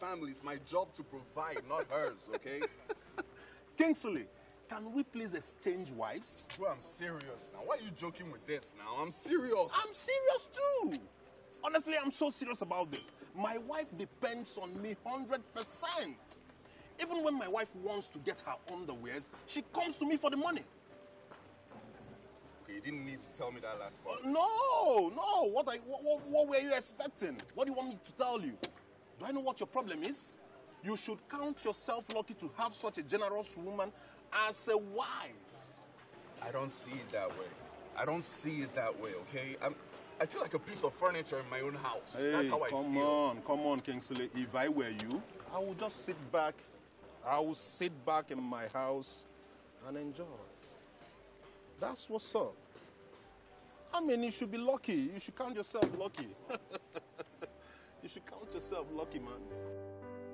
family. It's my job to provide, not hers, okay? Kingsley, can we please exchange wives? Bro, I'm serious now. Why are you joking with this now? I'm serious. I'm serious too. Honestly, I'm so serious about this. My wife depends on me 100%. Even when my wife wants to get her underwears, she comes to me for the money. Okay, you didn't need to tell me that last part. No. What were you expecting? What do you want me to tell you? Do I know what your problem is? You should count yourself lucky to have such a generous woman as a wife. I don't see it that way. I don't see it that way, okay? I feel like a piece of furniture in my own house. Hey, that's how I feel. Come on, Kingsley. If I were you, I would just sit back. I will sit back in my house and enjoy. That's what's up. I mean, you should be lucky. You should count yourself lucky. You should count yourself lucky, man.